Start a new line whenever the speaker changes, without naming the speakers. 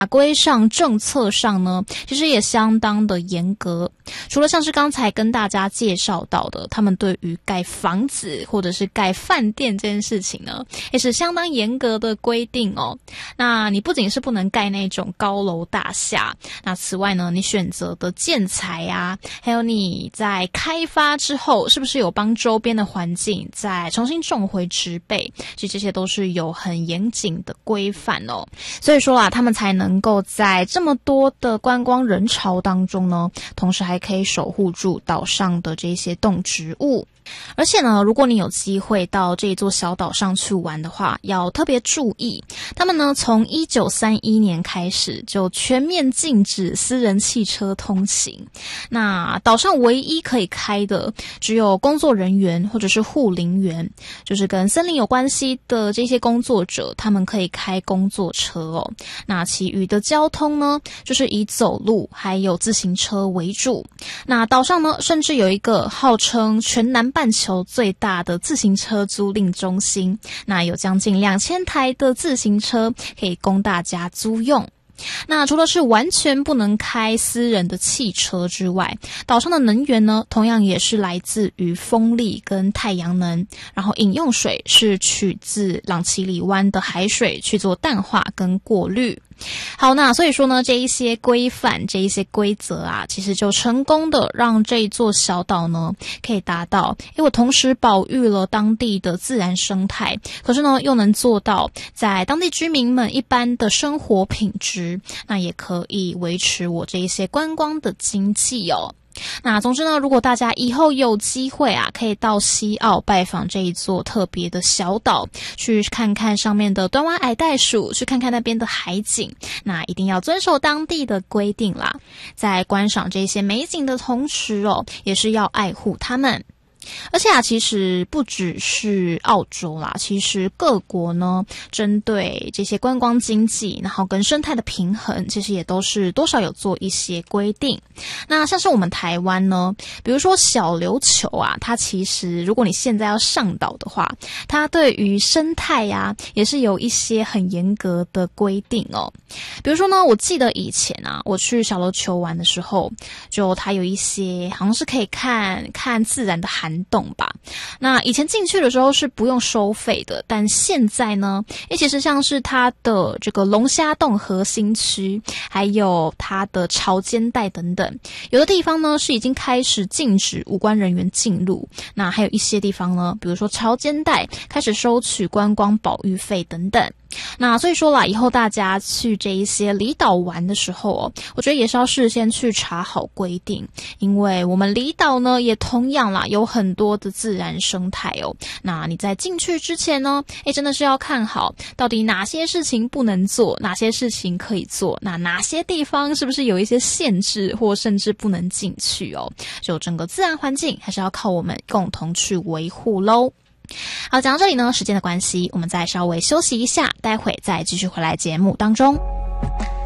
法规上、政策上呢，其实也相当的严格。除了像是刚才跟大家介绍到的，他们对于盖房子或者是盖饭店这件事情呢，也是相当严格的规定哦。那你不仅是不能盖那种高楼大厦，那此外呢，你选择的建材啊，还有你在开发之后，是不是有帮周边的环境再重新种回植被，其实这些都是有很严谨的规范哦。所以说啦，他们才能够在这么多的观光人潮当中呢，同时还可以守护住岛上的这些动植物。而且呢，如果你有机会到这座小岛上去玩的话，要特别注意，他们呢从1931年开始就全面禁止私人汽车通行。那岛上唯一可以开的只有工作人员或者是护林员，就是跟森林有关系的这些工作者，他们可以开工作车哦。那其余的交通呢，就是以走路还有自行车为主。那岛上呢，甚至有一个号称全南半球最大的自行车租赁中心，那有将近2000台的自行车可以供大家租用。那除了是完全不能开私人的汽车之外，岛上的能源呢，同样也是来自于风力跟太阳能，然后饮用水是取自朗奇里湾的海水去做淡化跟过滤。好，那所以说呢，这一些规范、这一些规则啊，其实就成功的让这一座小岛呢，可以达到，我同时保育了当地的自然生态，可是呢，又能做到在当地居民们一般的生活品质，那也可以维持我这一些观光的经济哦。那总之呢，如果大家以后有机会啊，可以到西澳拜访这一座特别的小岛，去看看上面的端湾矮袋鼠，去看看那边的海景，那一定要遵守当地的规定啦。在观赏这些美景的同时哦，也是要爱护它们。而且啊，其实不只是澳洲啦，其实各国呢，针对这些观光经济，然后跟生态的平衡，其实也都是多少有做一些规定。那像是我们台湾呢，比如说小琉球啊，它其实如果你现在要上岛的话，它对于生态啊，也是有一些很严格的规定哦。比如说呢，我记得以前啊，我去小琉球玩的时候，就它有一些好像是可以看自然的涵洞吧。那以前进去的时候是不用收费的，但现在呢，其实像是它的这个龙虾洞核心区，还有它的潮间带等等，有的地方呢是已经开始禁止无关人员进入，那还有一些地方呢，比如说潮间带开始收取观光保育费等等。那所以说啦，以后大家去这一些离岛玩的时候哦，我觉得也是要事先去查好规定，因为我们离岛呢也同样啦有很多的自然生态哦。那你在进去之前呢，真的是要看好到底哪些事情不能做，哪些事情可以做，那哪些地方是不是有一些限制或甚至不能进去哦。就整个自然环境还是要靠我们共同去维护咯。好，讲到这里呢，时间的关系，我们再稍微休息一下，待会再继续回来节目当中。